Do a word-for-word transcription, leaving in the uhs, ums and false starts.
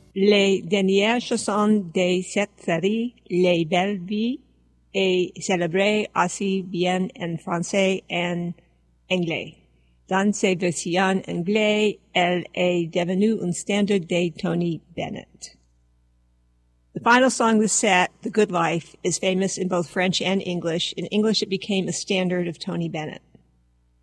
Les dernières chansons de cette série, Les Belles Vies, est célébrée aussi bien en français et en anglais. Dans ses versions anglaises, elle est devenue un standard de Tony Bennett. The final song of the set, The Good Life, is famous in both French and English. In English, it became a standard of Tony Bennett.